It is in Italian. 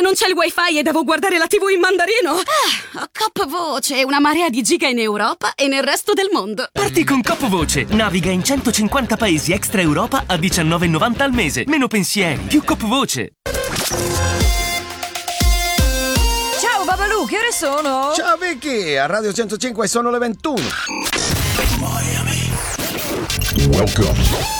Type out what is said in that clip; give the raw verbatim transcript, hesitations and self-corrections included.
non c'è il wifi e devo guardare la tivù in mandarino? Ah, ho Coop Voce, una marea di giga in Europa e nel resto del mondo. Parti con Coop Voce. Naviga in centocinquanta paesi extra Europa a diciannove e novanta al mese. Meno pensieri, più Coop Voce. Ciao Babalù, che ore sono? Ciao Vicky, a Radio centocinque sono le ventuno. Miami. Welcome